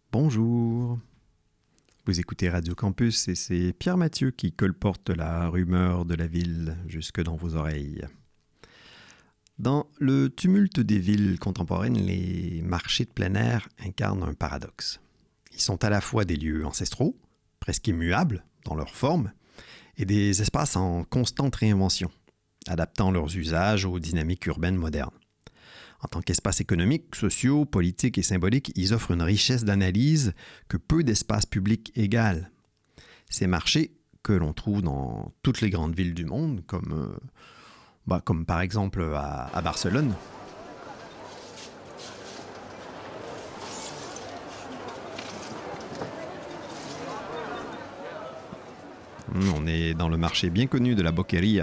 Bonjour, vous écoutez Radio Campus et c'est Pierre Mathieu qui colporte la rumeur de la ville jusque dans vos oreilles. Dans le tumulte des villes contemporaines, les marchés de plein air incarnent un paradoxe. Ils sont à la fois des lieux ancestraux, presque immuables dans leur forme, et des espaces en constante réinvention, adaptant leurs usages aux dynamiques urbaines modernes. En tant qu'espaces économiques, sociaux, politiques et symboliques, ils offrent une richesse d'analyse que peu d'espaces publics égalent. Ces marchés, que l'on trouve dans toutes les grandes villes du monde, comme par exemple à Barcelone. On est dans le marché bien connu de la Boqueria.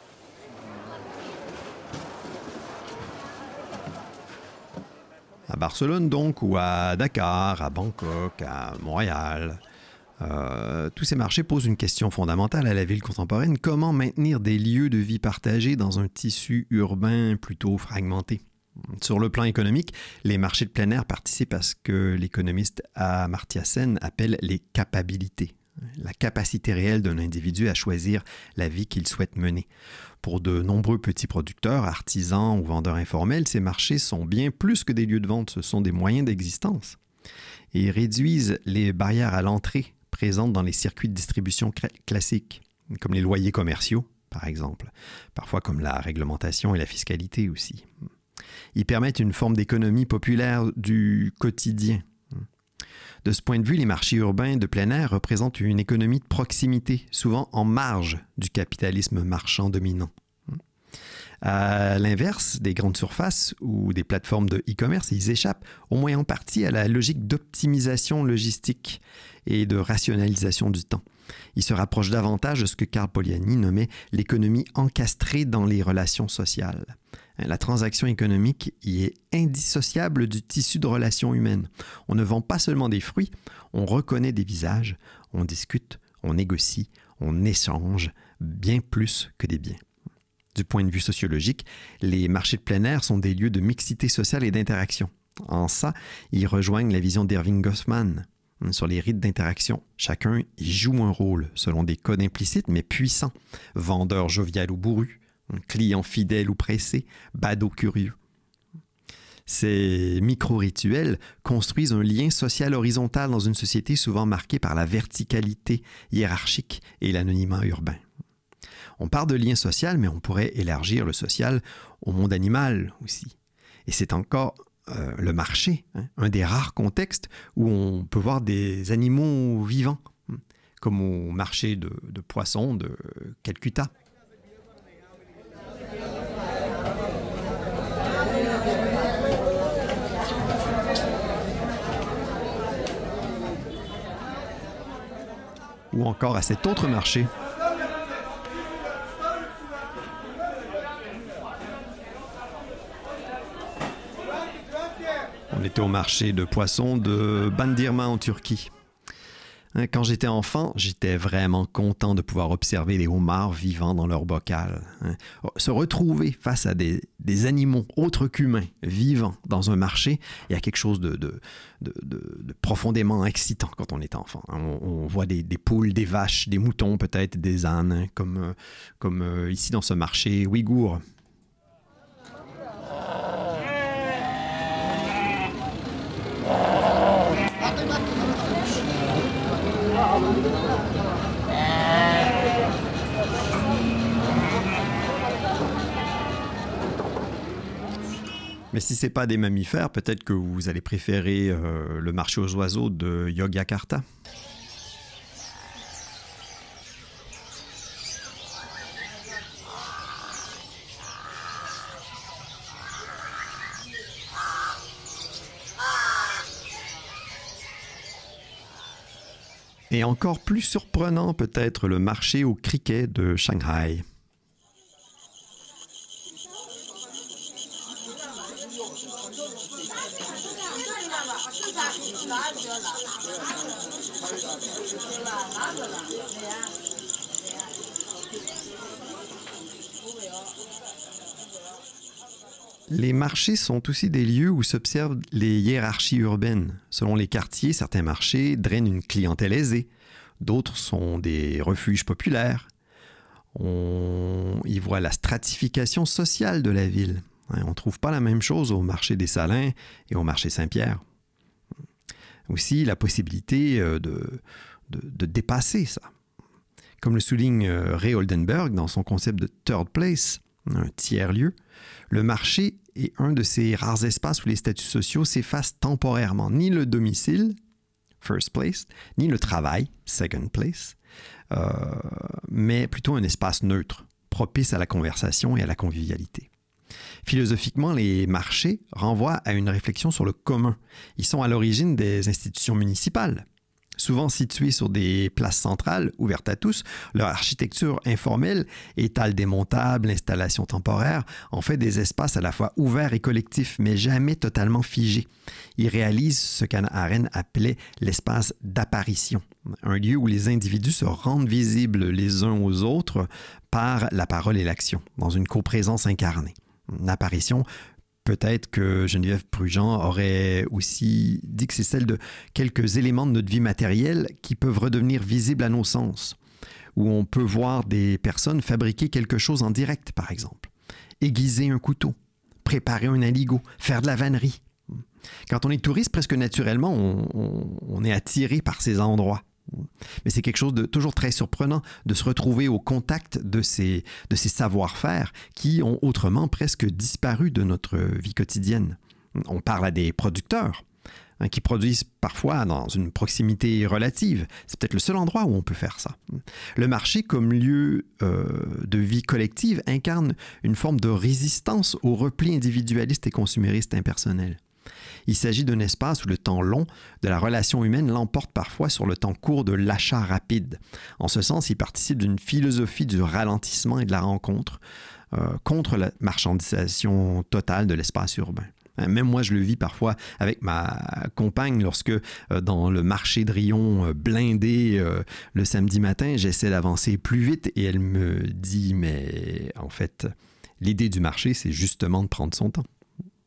À Barcelone donc, ou à Dakar, à Bangkok, à Montréal. Tous ces marchés posent une question fondamentale à la ville contemporaine. Comment maintenir des lieux de vie partagés dans un tissu urbain plutôt fragmenté? Sur le plan économique, les marchés de plein air participent à ce que l'économiste Amartya Sen appelle les capabilités. La capacité réelle d'un individu à choisir la vie qu'il souhaite mener. Pour de nombreux petits producteurs, artisans ou vendeurs informels, ces marchés sont bien plus que des lieux de vente, ce sont des moyens d'existence. Et ils réduisent les barrières à l'entrée présentes dans les circuits de distribution classiques, comme les loyers commerciaux, par exemple, parfois comme la réglementation et la fiscalité aussi. Ils permettent une forme d'économie populaire du quotidien. De ce point de vue, les marchés urbains de plein air représentent une économie de proximité, souvent en marge du capitalisme marchand dominant. À l'inverse, des grandes surfaces ou des plateformes de e-commerce, ils échappent au moins en partie à la logique d'optimisation logistique et de rationalisation du temps. Ils se rapprochent davantage de ce que Karl Polanyi nommait l'économie encastrée dans les relations sociales. La transaction économique y est indissociable du tissu de relations humaines. On ne vend pas seulement des fruits, on reconnaît des visages, on discute, on négocie, on échange bien plus que des biens. Du point de vue sociologique, les marchés de plein air sont des lieux de mixité sociale et d'interaction. En ça, ils rejoignent la vision d'Erving Goffman sur les rites d'interaction. Chacun y joue un rôle selon des codes implicites mais puissants. Vendeur jovial ou bourru, client fidèle ou pressé, badaud curieux. Ces micro-rituels construisent un lien social horizontal dans une société souvent marquée par la verticalité hiérarchique et l'anonymat urbain. On parle de lien social, mais on pourrait élargir le social au monde animal aussi. Et c'est encore le marché, un des rares contextes où on peut voir des animaux vivants, comme au marché de poissons de Calcutta. Ou encore à cet autre marché. On était au marché de poissons de Bandırma en Turquie. Quand j'étais enfant, j'étais vraiment content de pouvoir observer les homards vivant dans leur bocal. Se retrouver face à des animaux autres qu'humains vivant dans un marché, il y a quelque chose de profondément excitant quand on est enfant. On voit des poules, des vaches, des moutons peut-être, des ânes, comme ici dans ce marché ouïghour. Mais si ce n'est pas des mammifères, peut-être que vous allez préférer le marché aux oiseaux de Yogyakarta. Et encore plus surprenant peut-être le marché aux criquets de Shanghai. Les marchés sont aussi des lieux où s'observent les hiérarchies urbaines. Selon les quartiers, certains marchés drainent une clientèle aisée, d'autres sont des refuges populaires. On y voit la stratification sociale de la ville. On ne trouve pas la même chose au marché des Salins et au marché Saint-Pierre. Aussi, la possibilité de dépasser ça. Comme le souligne Ray Oldenburg dans son concept de third place, un tiers-lieu, le marché est un de ces rares espaces où les statuts sociaux s'effacent temporairement. Ni le domicile, first place, ni le travail, second place, mais plutôt un espace neutre, propice à la conversation et à la convivialité. Philosophiquement, les marchés renvoient à une réflexion sur le commun. Ils sont à l'origine des institutions municipales. Souvent situés sur des places centrales ouvertes à tous, leur architecture informelle, étals démontables, installations temporaires, en fait des espaces à la fois ouverts et collectifs, mais jamais totalement figés. Ils réalisent ce qu'Hannah Arendt appelait l'espace d'apparition, un lieu où les individus se rendent visibles les uns aux autres par la parole et l'action, dans une coprésence incarnée. Une apparition. Peut-être que Geneviève Prugent aurait aussi dit que c'est celle de quelques éléments de notre vie matérielle qui peuvent redevenir visibles à nos sens, où on peut voir des personnes fabriquer quelque chose en direct, par exemple, aiguiser un couteau, préparer un aligot, faire de la vannerie. Quand on est touriste, presque naturellement, on est attiré par ces endroits. Mais c'est quelque chose de toujours très surprenant de se retrouver au contact de ces savoir-faire qui ont autrement presque disparu de notre vie quotidienne. On parle à des producteurs qui produisent parfois dans une proximité relative. C'est peut-être le seul endroit où on peut faire ça. Le marché comme lieu de vie collective incarne une forme de résistance au repli individualiste et consumériste impersonnel. Il s'agit d'un espace où le temps long de la relation humaine l'emporte parfois sur le temps court de l'achat rapide. En ce sens, il participe d'une philosophie du ralentissement et de la rencontre contre la marchandisation totale de l'espace urbain. Même moi, je le vis parfois avec ma compagne lorsque, dans le marché de Rion blindé le samedi matin, j'essaie d'avancer plus vite et elle me dit « Mais en fait, l'idée du marché, c'est justement de prendre son temps. »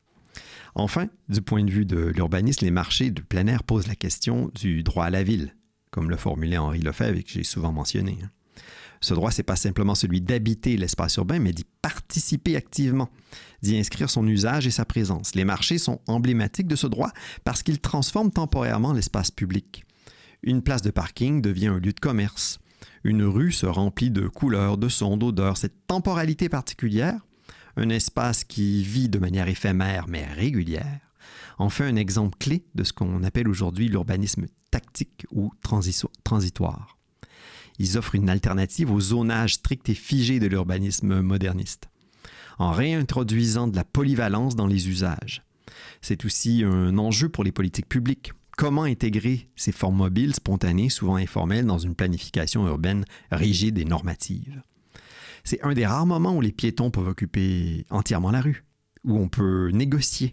Enfin, du point de vue de l'urbanisme, les marchés de plein air posent la question du droit à la ville, comme le formulait Henri Lefebvre et que j'ai souvent mentionné. Ce droit, ce n'est pas simplement celui d'habiter l'espace urbain, mais d'y participer activement, d'y inscrire son usage et sa présence. Les marchés sont emblématiques de ce droit parce qu'ils transforment temporairement l'espace public. Une place de parking devient un lieu de commerce. Une rue se remplit de couleurs, de sons, d'odeurs. Cette temporalité particulière, un espace qui vit de manière éphémère mais régulière, en fait un exemple clé de ce qu'on appelle aujourd'hui l'urbanisme tactique ou transitoire. Ils offrent une alternative au zonage strict et figé de l'urbanisme moderniste, en réintroduisant de la polyvalence dans les usages. C'est aussi un enjeu pour les politiques publiques. Comment intégrer ces formes mobiles, spontanées, souvent informelles, dans une planification urbaine rigide et normative? C'est un des rares moments où les piétons peuvent occuper entièrement la rue, où on peut négocier,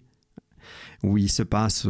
où il se passe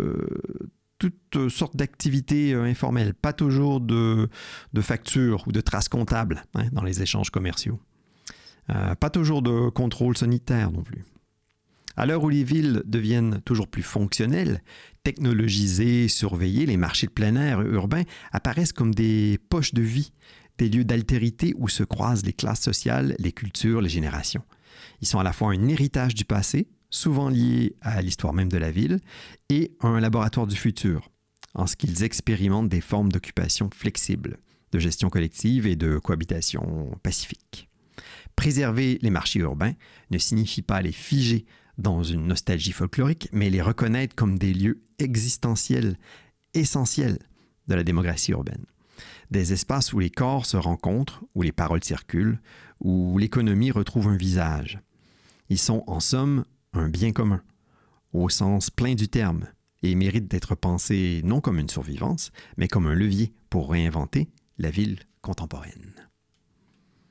toutes sortes d'activités informelles, pas toujours de factures ou de traces comptables dans les échanges commerciaux. Pas toujours de contrôle sanitaire non plus. À l'heure où les villes deviennent toujours plus fonctionnelles, technologisées, surveillées, les marchés de plein air urbains apparaissent comme des poches de vie, des lieux d'altérité où se croisent les classes sociales, les cultures, les générations. Ils sont à la fois un héritage du passé, souvent lié à l'histoire même de la ville, et un laboratoire du futur, en ce qu'ils expérimentent des formes d'occupation flexibles, de gestion collective et de cohabitation pacifique. Préserver les marchés urbains ne signifie pas les figer dans une nostalgie folklorique, mais les reconnaître comme des lieux existentiels, essentiels de la démocratie urbaine. Des espaces où les corps se rencontrent, où les paroles circulent, où l'économie retrouve un visage. Ils sont, en somme, un bien commun, au sens plein du terme, et méritent d'être pensés non comme une survivance, mais comme un levier pour réinventer la ville contemporaine.